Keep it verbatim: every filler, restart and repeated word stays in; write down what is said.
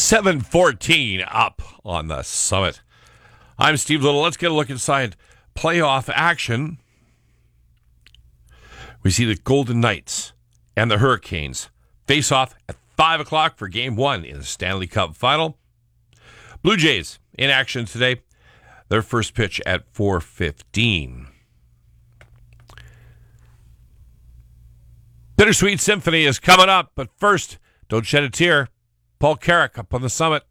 seven fourteen up on the Summit. I'm Steve Little. Let's get a look inside playoff action. We see the Golden Knights and the Hurricanes face off at five o'clock for game one in the Stanley Cup Final. Blue Jays in action today. Their first pitch at four fifteen. Bittersweet Symphony is coming up, but first, don't shed a tear. Paul Carrick up on the Summit.